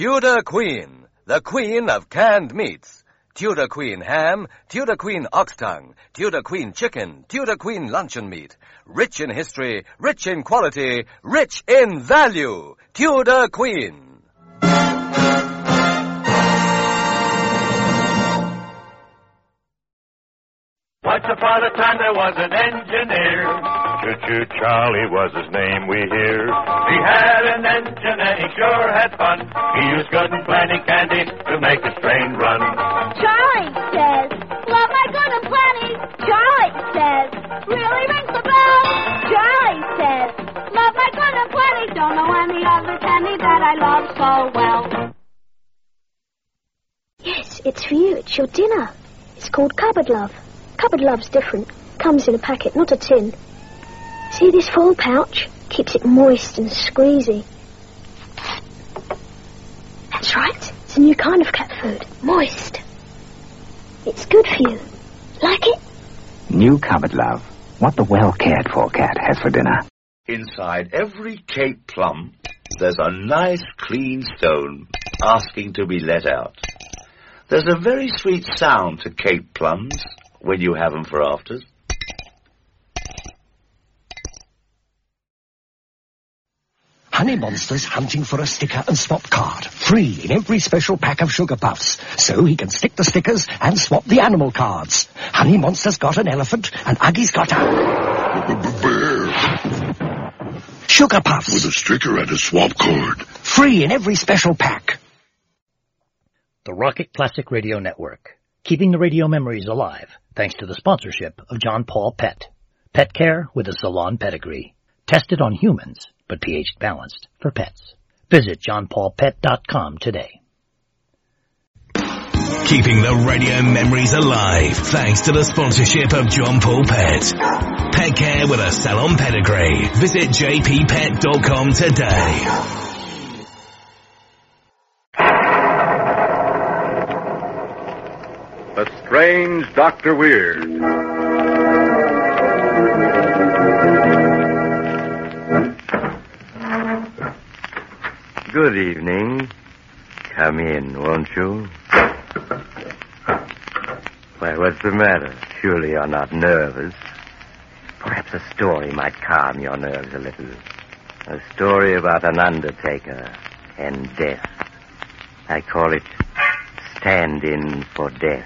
Tudor Queen, the queen of canned meats. Tudor Queen ham, Tudor Queen ox tongue, Tudor Queen chicken, Tudor Queen luncheon meat. Rich in history, rich in quality, rich in value. Tudor Queen. Once upon a time there was an engineer. Choo-choo Charlie was his name, we hear. He had an engine and he sure had fun. He used good and plenty candy to make his train run. Charlie says, love my good and plenty. Charlie says, really rings the bell. Charlie says, love my good and plenty. Don't know any other candy that I love so well. Yes, it's for you. It's your dinner. It's called Cupboard Love. Cupboard Love's different. Comes in a packet, not a tin. See this foil pouch? Keeps it moist and squeezy. That's right. It's a new kind of cat food. Moist. It's good for you. Like it? New Cupboard Love. What the well-cared-for cat has for dinner. Inside every Cape plum, there's a nice clean stone asking to be let out. There's a very sweet sound to Cape plums when you have them for afters. Honey Monster's hunting for a sticker and swap card. Free in every special pack of Sugar Puffs. So he can stick the stickers and swap the animal cards. Honey Monster's got an elephant and Uggy's got a... bear. Sugar Puffs. With a sticker and a swap card. Free in every special pack. The Rocket Classic Radio Network. Keeping the radio memories alive, thanks to the sponsorship of John Paul Pet. Pet care with a salon pedigree. Tested on humans, but pH balanced for pets. Visit johnpaulpet.com today. Keeping the radio memories alive, thanks to the sponsorship of John Paul Pet. Pet care with a salon pedigree. Visit jppet.com today. The Strange Dr. Weird. Good evening. Come in, won't you? Why, what's the matter? Surely you're not nervous. Perhaps a story might calm your nerves a little. A story about an undertaker and death. I call it Stand-In for Death.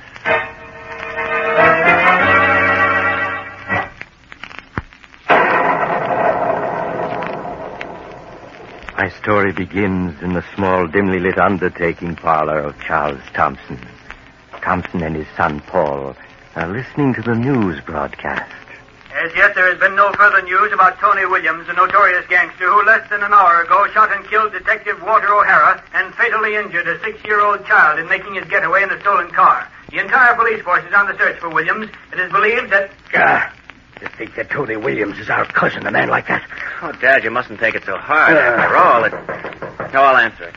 My story begins in the small, dimly lit undertaking parlor of Charles Thompson. Thompson and his son, Paul, are listening to the news broadcast. As yet, there has been no further news about Tony Williams, a notorious gangster who less than an hour ago shot and killed Detective Walter O'Hara and fatally injured a 6-year-old child in making his getaway in a stolen car. The entire police force is on the search for Williams. It is believed that... To think that Tony Williams is our cousin, a man like that. Oh, Dad, you mustn't take it so hard. After all, No, I'll answer it.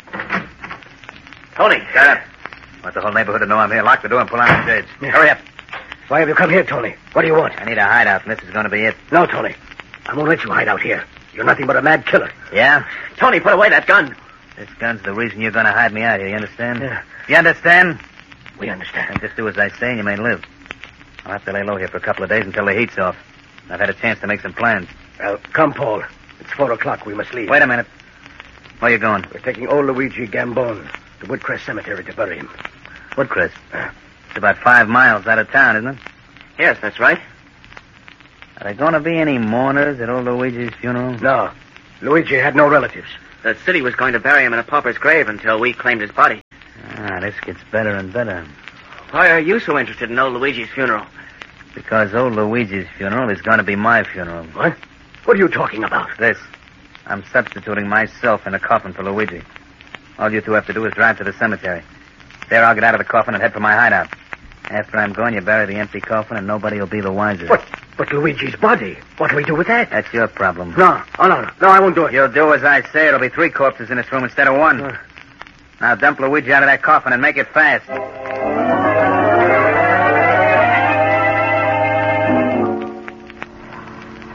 Tony, shut up. Want the whole neighborhood to know I'm here. Lock the door and pull out the shades. Yeah. Hurry up. Why have you come here, Tony? What do you want? I need a hideout, and this is going to be it. No, Tony. I won't let you hide out here. You're nothing but a mad killer. Yeah? Tony, put away that gun. This gun's the reason you're going to hide me out here, you understand? Yeah. You understand? We understand. And just do as I say and you may live. I'll have to lay low here for a couple of days until the heat's off. I've had a chance to make some plans. Well, come, Paul. It's 4 o'clock. We must leave. Wait a minute. Where you going? We're taking old Luigi Gambone to Woodcrest Cemetery to bury him. Woodcrest? It's about 5 miles out of town, isn't it? Yes, that's right. Are there going to be any mourners at old Luigi's funeral? No. Luigi had no relatives. The city was going to bury him in a pauper's grave until we claimed his body. This gets better and better. Why are you so interested in old Luigi's funeral? Because old Luigi's funeral is going to be my funeral. What? What are you talking about? This. I'm substituting myself in a coffin for Luigi. All you two have to do is drive to the cemetery. There I'll get out of the coffin and head for my hideout. After I'm gone, you bury the empty coffin and nobody will be the wiser. But Luigi's body. What do we do with that? That's your problem. No, I won't do it. You'll do as I say. It'll be 3 corpses in this room instead of 1. Now dump Luigi out of that coffin and make it fast.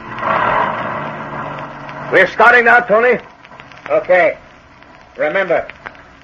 We're starting now, Tony. Okay. Remember,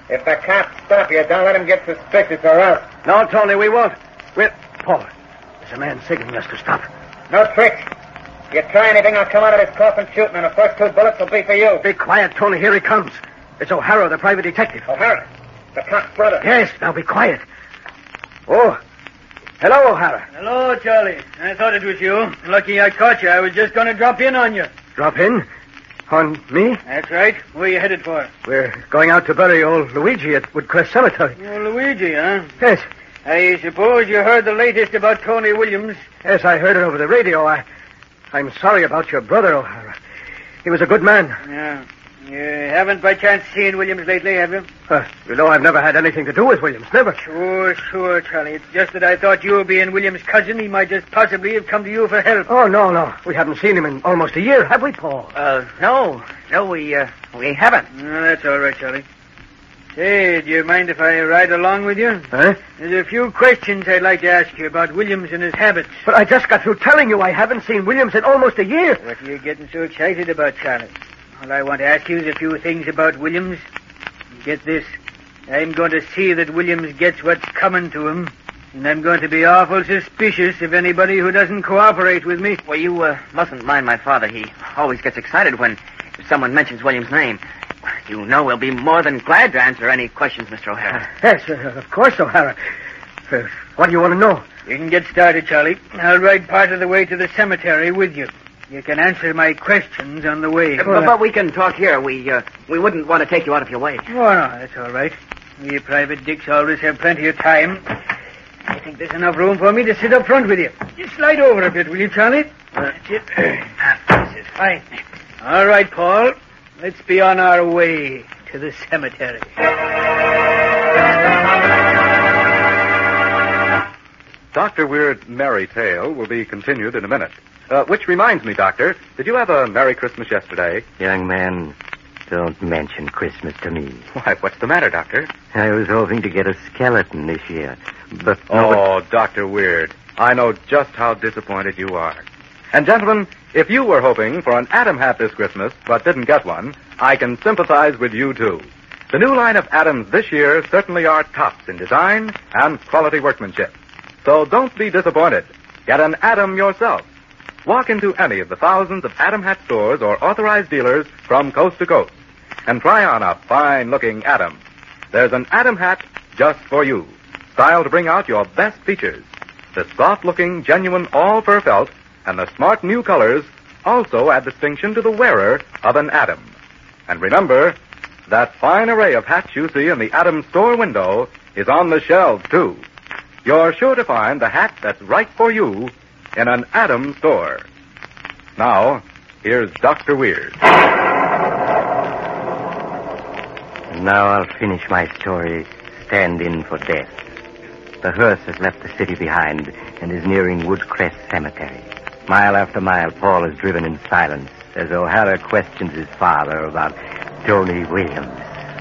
If the cops stop you, don't let them get suspicious or else. No, Tony, we won't. Paul, there's a man signaling us to stop. No tricks. If you try anything, I'll come out of this coffin shooting, and the first 2 bullets will be for you. Be quiet, Tony. Here he comes. It's O'Hara, the private detective. O'Hara? The cop's brother? Yes, now be quiet. Oh, hello, O'Hara. Hello, Charlie. I thought it was you. Lucky I caught you. I was just going to drop in on you. Drop in? On me? That's right. Where are you headed for? We're going out to bury old Luigi at Woodcrest Cemetery. Oh, Luigi, huh? Yes. I suppose you heard the latest about Tony Williams. Yes, I heard it over the radio. I'm sorry about your brother, O'Hara. He was a good man. Yeah. You haven't by chance seen Williams lately, have you? You know I've never had anything to do with Williams. Never. Sure, Charlie. It's just that I thought you being Williams' cousin, he might just possibly have come to you for help. Oh, no. We haven't seen him in almost a year, have we, Paul? No, we haven't. No, that's all right, Charlie. Say, do you mind if I ride along with you? Huh? There's a few questions I'd like to ask you about Williams and his habits. But I just got through telling you I haven't seen Williams in almost a year. What are you getting so excited about, Charlie? All I want to ask you is a few things about Williams. Get this. I'm going to see that Williams gets what's coming to him. And I'm going to be awful suspicious of anybody who doesn't cooperate with me. Well, you mustn't mind my father. He always gets excited when someone mentions William's name. You know we'll be more than glad to answer any questions, Mr. O'Hara. Yes, of course, O'Hara. What do you want to know? You can get started, Charlie. I'll ride part of the way to the cemetery with you. You can answer my questions on the way. But we can talk here. We wouldn't want to take you out of your way. Oh, no, that's all right. We private dicks always have plenty of time. I think there's enough room for me to sit up front with you. Just slide over a bit, will you, Charlie? That's it. This is fine. All right, Paul. Let's be on our way to the cemetery. Dr. Weird's merry tale will be continued in a minute. Which reminds me, Doctor, did you have a Merry Christmas yesterday? Young man, don't mention Christmas to me. Why, what's the matter, Doctor? I was hoping to get a skeleton this year, but... Oh, Dr. Weird, I know just how disappointed you are. And, gentlemen, if you were hoping for an Adam hat this Christmas, but didn't get one, I can sympathize with you, too. The new line of Adams this year certainly are tops in design and quality workmanship. So don't be disappointed. Get an Adam yourself. Walk into any of the thousands of Adam hat stores or authorized dealers from coast to coast and try on a fine-looking Adam. There's an Adam hat just for you, styled to bring out your best features. The soft-looking, genuine all-fur felt and the smart new colors also add distinction to the wearer of an Adam. And remember, that fine array of hats you see in the Adam store window is on the shelves, too. You're sure to find the hat that's right for you in an Adam store. Now, here's Dr. Weird. Now I'll finish my story, Stand In for Death. The hearse has left the city behind and is nearing Woodcrest Cemetery. Mile after mile, Paul is driven in silence as O'Hara questions his father about Tony Williams.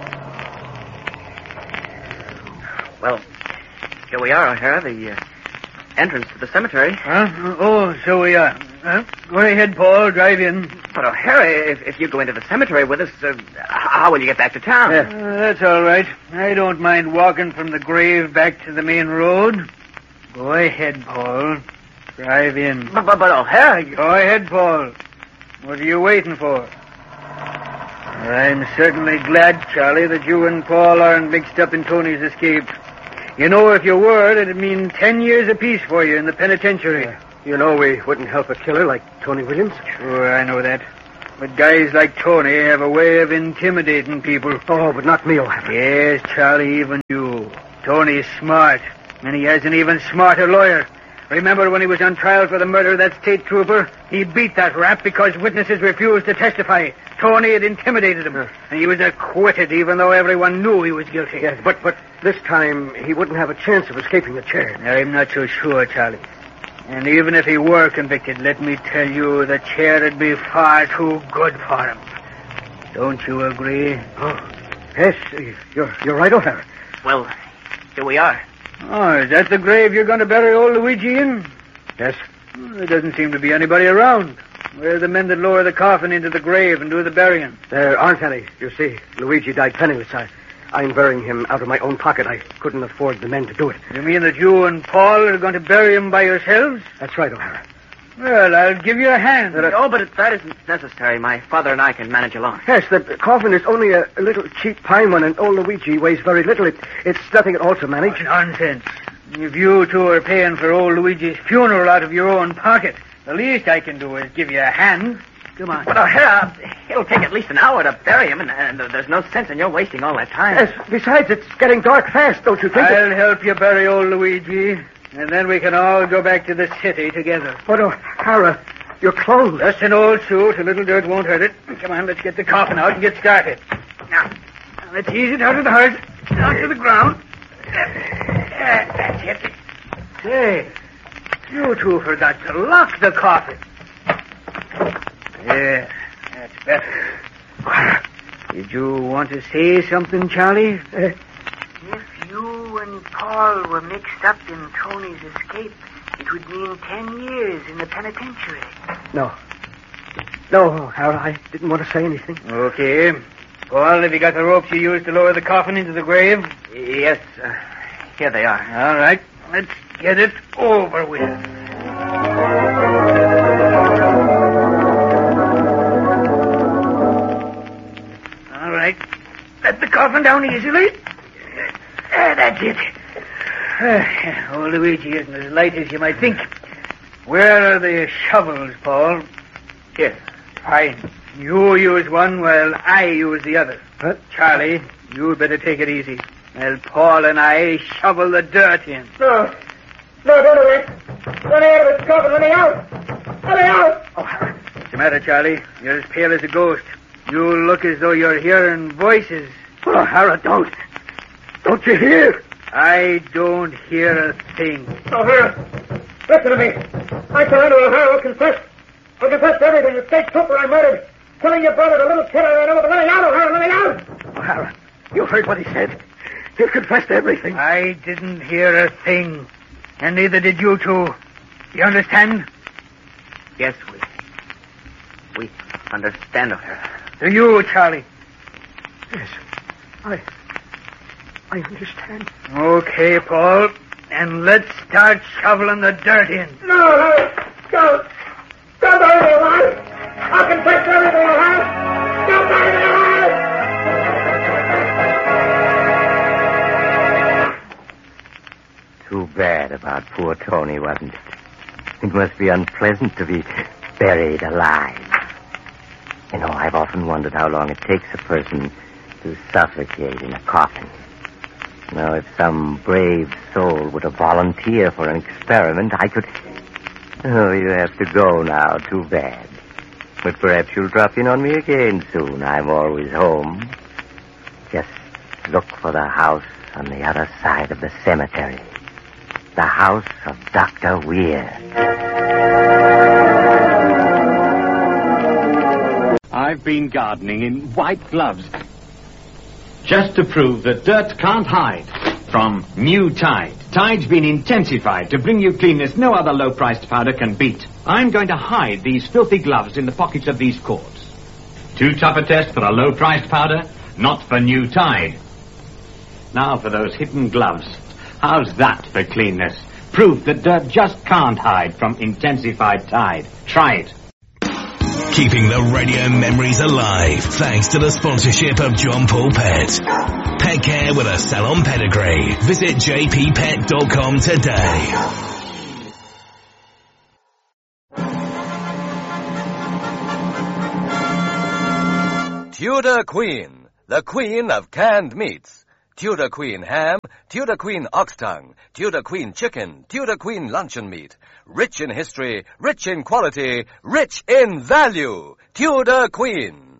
Well, here we are, O'Hara, the entrance to the cemetery. Huh? Oh, so we are. Go ahead, Paul. Drive in. But, O'Hara, if you go into the cemetery with us, how will you get back to town? That's all right. I don't mind walking from the grave back to the main road. Go ahead, Paul. Drive in. But O'Hara... Go ahead, Paul. What are you waiting for? I'm certainly glad, Charlie, that you and Paul aren't mixed up in Tony's escape. You know, if you were, it'd mean 10 years apiece for you in the penitentiary. You know we wouldn't help a killer like Tony Williams? Sure, I know that. But guys like Tony have a way of intimidating people. Oh, but not me, O'Hara. Yes, Charlie, even you. Tony's smart, and he has an even smarter lawyer. Remember when he was on trial for the murder of that state trooper? He beat that rap because witnesses refused to testify. Tony had intimidated him, and he was acquitted even though everyone knew he was guilty. Yes, but this time he wouldn't have a chance of escaping the chair. I'm not so sure, Charlie. And even if he were convicted, let me tell you, the chair would be far too good for him. Don't you agree? Oh, yes, you're right, O'Hara. Well, here we are. Oh, is that the grave you're going to bury old Luigi in? Yes. Well, there doesn't seem to be anybody around. Where are the men that lower the coffin into the grave and do the burying? There aren't any. You see, Luigi died penniless. I'm burying him out of my own pocket. I couldn't afford the men to do it. You mean that you and Paul are going to bury him by yourselves? That's right, O'Hara. Well, I'll give you a hand. No, but that isn't necessary. My father and I can manage alone. Yes, the coffin is only a little cheap pine one, and old Luigi weighs very little. It's nothing at all to manage. Oh, nonsense. If you two are paying for old Luigi's funeral out of your own pocket, the least I can do is give you a hand. Come on. But, O'Hara, it'll take at least an hour to bury him, and there's no sense in your wasting all that time. Yes, besides, it's getting dark fast, don't you think? I'll help you bury old Luigi, and then we can all go back to the city together. But, O'Hara, your clothes. Just an old suit. A little dirt won't hurt it. Come on, let's get the coffin out and get started. Now let's ease it out of the hearse, down to the ground. That's it. Say, you two forgot to lock the coffin. Yeah, that's better. Did you want to say something, Charlie? If you and Paul were mixed up in Tony's escape, it would mean 10 years in the penitentiary. No, O'Hara, I didn't want to say anything. Okay. Paul, have you got the ropes you used to lower the coffin into the grave? Yes, here they are. All right, let's get it over with. All right, let the coffin down easily. That's it. Old Luigi isn't as light as you might think. Where are the shovels, Paul? Here. Fine. You use one while I use the other. What? Charlie, you'd better take it easy. While Paul and I shovel the dirt in. No, don't do it. Let me out of this coffin. Let me out. Let me out. What's the matter, Charlie? You're as pale as a ghost. You look as though you're hearing voices. O'Hara, don't you hear? I don't hear a thing. O'Hara, listen to me. I surrender, O'Hara. I'll confess to everything. The state trooper I murdered. Killing your brother, the little kid I ran over. Let me out, O'Hara. Let me out. O'Hara, you heard what he said. You confessed everything. I didn't hear a thing. And neither did you two. You understand? Yes, we understand, O'Hara. Do you, Charlie? Yes, I understand. Okay, Paul. And let's start shoveling the dirt in. No, O'Hara. Don't bury me alive. I'll confess to everything, O'Hara. Don't bury me alive. Too bad about poor Tony, wasn't it? It must be unpleasant to be buried alive. You know, I've often wondered how long it takes a person to suffocate in a coffin. Now, if some brave soul were to volunteer for an experiment, I could... Oh, you have to go now. Too bad. But perhaps you'll drop in on me again soon. I'm always home. Just look for the house on the other side of the cemetery. The house of Dr. Weir. I've been gardening in white gloves just to prove that dirt can't hide from New Tide. Tide's been intensified to bring you cleanness no other low-priced powder can beat. I'm going to hide these filthy gloves in the pockets of these cords. Too tough a test for a low-priced powder? Not for New Tide. Now for those hidden gloves. How's that for cleanness? Proof that dirt just can't hide from intensified Tide. Try it. Keeping the radio memories alive thanks to the sponsorship of John Paul Pet. Pet care with a salon pedigree. Visit jppet.com today. Tudor Queen, the queen of canned meats. Tudor Queen ham, Tudor Queen ox tongue, Tudor Queen chicken, Tudor Queen luncheon meat. Rich in history, rich in quality, rich in value. Tudor Queen.